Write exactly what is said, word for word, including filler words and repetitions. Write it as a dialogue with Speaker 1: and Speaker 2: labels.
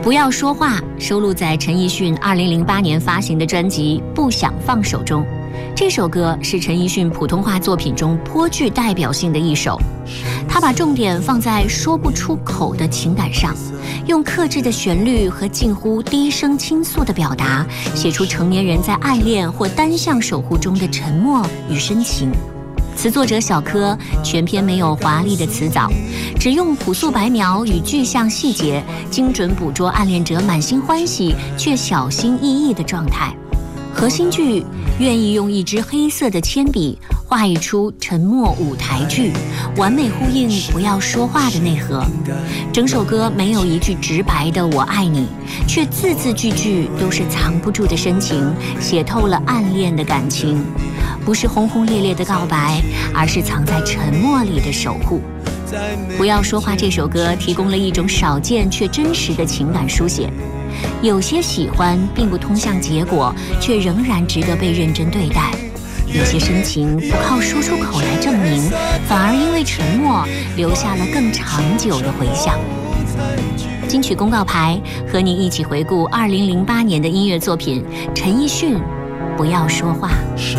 Speaker 1: 不要说话收录在陈奕迅二零零八年发行的专辑《不想放手》中。这首歌是陈奕迅普通话作品中颇具代表性的一首，他把重点放在说不出口的情感上，用克制的旋律和近乎低声倾诉的表达，写出成年人在暗恋或单向守护中的沉默与深情。词作者小柯全篇没有华丽的词藻，只用朴素白描与具象细节，精准捕捉暗恋者满心欢喜却小心翼翼的状态。核心句愿意用一支黑色的铅笔画一出沉默舞台剧，完美呼应不要说话的内核。整首歌没有一句直白的我爱你，却字字句句都是藏不住的深情，写透了暗恋的感情。不是轰轰烈烈的告白，而是藏在沉默里的守护。不要说话这首歌提供了一种少见却真实的情感书写。有些喜欢并不通向结果，却仍然值得被认真对待。有些深情不靠说出口来证明，反而因为沉默留下了更长久的回响。金曲公告牌和你一起回顾二零零八年的音乐作品陈奕迅《不要说话》。